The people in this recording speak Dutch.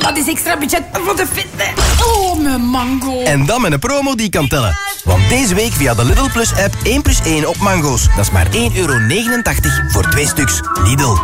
Dat is extra budget voor de fitness. Oh, mijn mango. En dan met een promo die kan tellen. Want deze week via de Lidl Plus app 1+1 op mango's. Dat is maar €1,89 voor 2 stuks. Lidl.